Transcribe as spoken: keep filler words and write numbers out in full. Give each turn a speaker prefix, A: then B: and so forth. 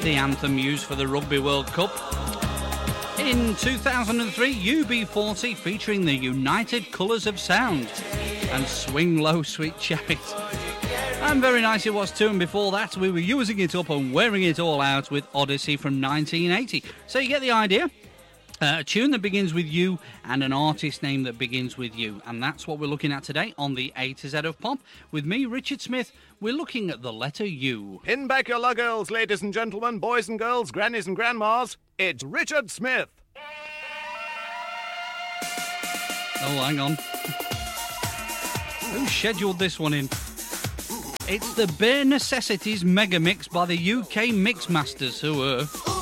A: the anthem used for the Rugby World Cup. In two thousand three, U B forty featuring the United Colours of Sound and Swing Low Sweet Chariot. And Very Nice It Was too, and before that we were using it up and wearing it all out with Odyssey from nineteen eighty. So you get the idea. Uh, a tune that begins with U and an artist name that begins with U. And that's what we're looking at today on the A to Z of Pop. With me, Richard Smith, we're looking at the letter U.
B: Pin back your luggirls, ladies and gentlemen, boys and girls, grannies and grandmas. It's Richard Smith.
A: Oh, hang on. Who scheduled this one in? It's the Bare Necessities Mega Mix by the U K Mixmasters, who are...